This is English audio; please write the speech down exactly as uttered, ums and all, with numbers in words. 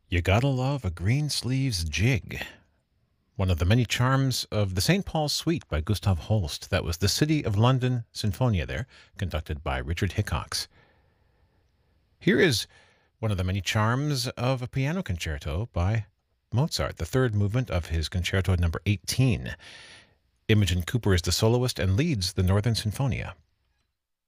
You gotta love a Greensleeves jig. One of the many charms of the Saint Paul's Suite by Gustav Holst. That was the City of London Sinfonia there, conducted by Richard Hickox. Here is one of the many charms of a piano concerto by Mozart, the third movement of his Concerto number eighteen. Imogen Cooper is the soloist and leads the Northern Sinfonia.